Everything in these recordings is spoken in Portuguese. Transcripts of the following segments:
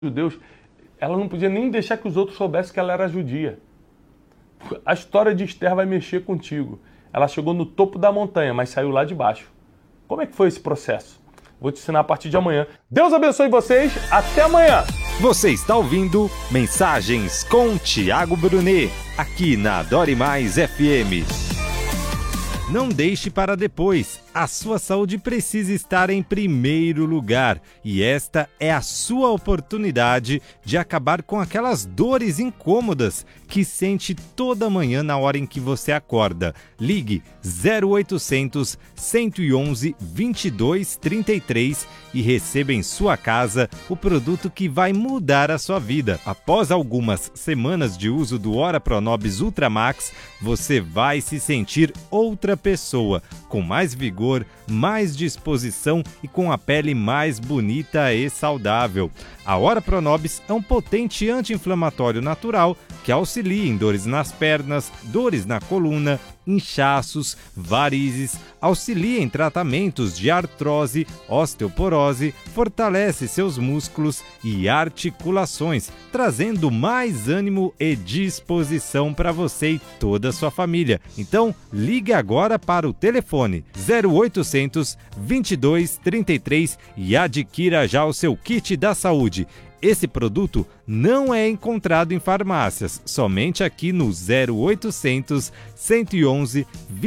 judeus, ela não podia nem deixar que os outros soubessem que ela era judia. A história de Esther vai mexer contigo. Ela chegou no topo da montanha, mas saiu lá de baixo. Como é que foi esse processo? Vou te ensinar a partir de amanhã. Deus abençoe vocês. Até amanhã. Você está ouvindo Mensagens com Tiago Brunet, aqui na Adore Mais FM. Não deixe para depois. A sua saúde precisa estar em primeiro lugar e esta é a sua oportunidade de acabar com aquelas dores incômodas que sente toda manhã na hora em que você acorda. Ligue 0800 111 2233 e receba em sua casa o produto que vai mudar a sua vida. Após algumas semanas de uso do Ora Pronobis Ultra Max, você vai se sentir outra pessoa, com mais vigor, mais disposição e com a pele mais bonita e saudável. A Ora Pronobis é um potente anti-inflamatório natural que auxilia em dores nas pernas, dores na coluna, inchaços, varizes, auxilia em tratamentos de artrose, osteoporose, fortalece seus músculos e articulações, trazendo mais ânimo e disposição para você e toda a sua família. Então, ligue agora para o telefone 0800 22 33 e adquira já o seu kit da saúde. Esse produto não é encontrado em farmácias, somente aqui no 0800 111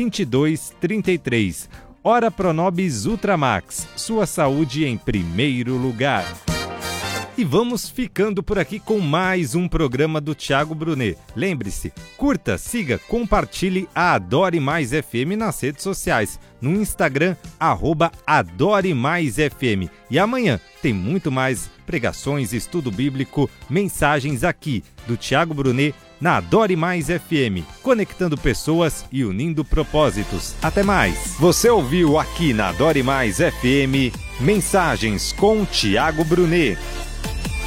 2233. Ora Pronobis Ultra Max, sua saúde em primeiro lugar. E vamos ficando por aqui com mais um programa do Tiago Brunet. Lembre-se, curta, siga, compartilhe a Adore Mais FM nas redes sociais. No Instagram, @AdoreMaisFM. E amanhã tem muito mais pregações, estudo bíblico, mensagens aqui do Tiago Brunet na Adore Mais FM, conectando pessoas e unindo propósitos. Até mais! Você ouviu aqui na Adore Mais FM, Mensagens com Tiago Brunet.